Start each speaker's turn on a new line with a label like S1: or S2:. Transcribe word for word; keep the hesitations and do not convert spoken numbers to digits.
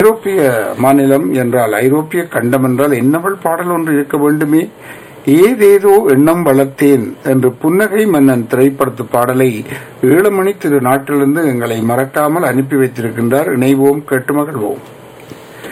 S1: ஐரோப்பிய மாநிலம் என்றால், ஐரோப்பிய கண்டம் என்றால் என்னவள் பாடல் ஒன்று இருக்க வேண்டுமே. ஏதேதோ எண்ணம் வளர்த்தேன் என்று புன்னகை மன்னன் திரைப்படத்து பாடலை ஏழுமணி திரு நாட்டிலிருந்து எங்களை மறக்காமல் அனுப்பி வைத்திருக்கின்றார். இணைவோம், கேட்டு மகிழ்வோம்.